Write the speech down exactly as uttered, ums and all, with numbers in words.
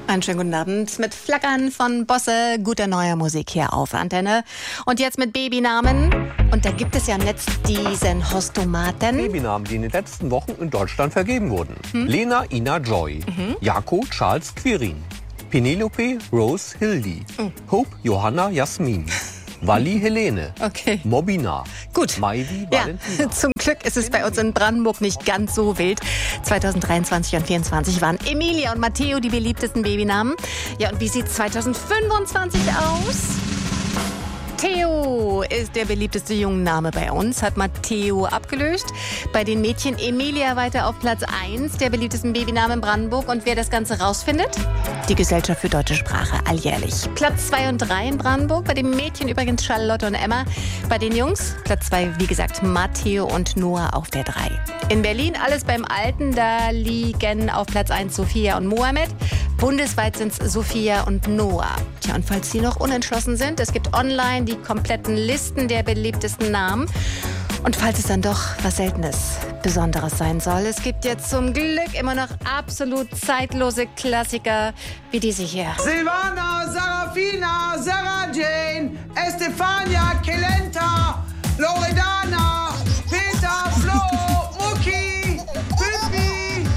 Einen schönen guten Abend mit Flackern von Bosse, guter neuer Musik hier auf Antenne. Und jetzt mit Babynamen. Und da gibt es ja im Netz diesen Hostomaten. Babynamen, die in den letzten Wochen in Deutschland vergeben wurden. Hm? Lena Ina Joy, mhm. Jako Charles Quirin, Penelope Rose Hildi, oh. Hope Johanna Jasmin, Wally Helene, okay. Mobina, gut. Maidi ja. Valentina. Zum Glück ist es bei uns in Brandenburg nicht ganz so wild. zweitausenddreiundzwanzig und vierundzwanzig waren Emilia und Matteo die beliebtesten Babynamen. Ja, und wie sieht es zweitausendfünfundzwanzig aus? Theo ist der beliebteste Jungenname bei uns, hat Matteo abgelöst. Bei den Mädchen Emilia weiter auf Platz eins der beliebtesten Babynamen in Brandenburg. Und wer das Ganze rausfindet? Die Gesellschaft für deutsche Sprache, alljährlich. Platz zwei und drei in Brandenburg, bei den Mädchen übrigens Charlotte und Emma. Bei den Jungs, Platz zwei, wie gesagt, Matteo und Noah auf der drei. In Berlin alles beim Alten, da liegen auf Platz eins Sophia und Mohammed. Bundesweit sind es Sophia und Noah. Tja, und falls Sie noch unentschlossen sind, es gibt online die kompletten Listen der beliebtesten Namen. Und falls es dann doch was Seltenes, Besonderes sein soll, es gibt jetzt zum Glück immer noch absolut zeitlose Klassiker wie diese hier. Silvana, Sarafina, Sarah Jane, Estefania,